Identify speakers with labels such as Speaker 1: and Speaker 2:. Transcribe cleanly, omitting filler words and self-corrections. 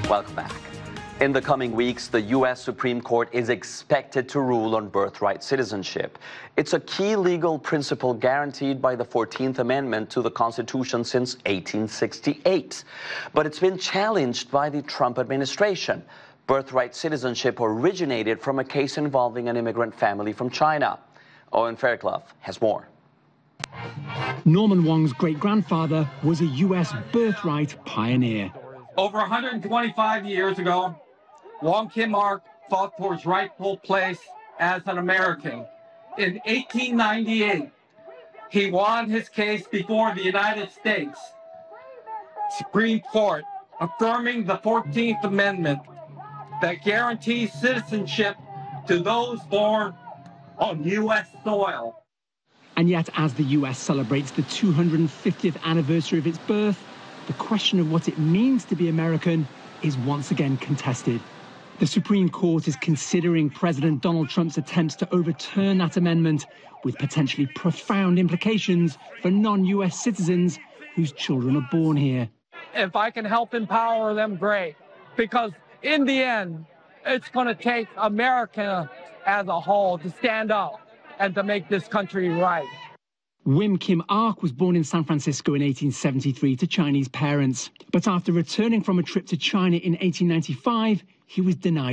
Speaker 1: Welcome back. In the coming weeks, the U.S. Supreme Court is expected to rule on birthright citizenship. It's a key legal principle guaranteed by the 14th Amendment to the Constitution since 1868. But it's been challenged by the Trump administration. Birthright citizenship originated from a case involving an immigrant family from China. Owen Fairclough has more.
Speaker 2: Norman Wong's great-grandfather was a U.S. birthright pioneer.
Speaker 3: Over 125 years ago, Wong Kim Ark fought for his rightful place as an American. In 1898, he won his case before the United States Supreme Court, affirming the 14th Amendment that guarantees citizenship to those born on U.S. soil.
Speaker 2: And yet, as the U.S. celebrates the 250th anniversary of its birth, the question of what it means to be American is once again contested. The Supreme Court is considering President Donald Trump's attempts to overturn that amendment, with potentially profound implications for non-U.S. citizens whose children are born here.
Speaker 3: If I can help empower them, great. Because in the end, it's going to take America as a whole to stand up and to make this country right.
Speaker 2: Wim Kim Ark was born in San Francisco in 1873 to Chinese parents. But after returning from a trip to China in 1895, he was denied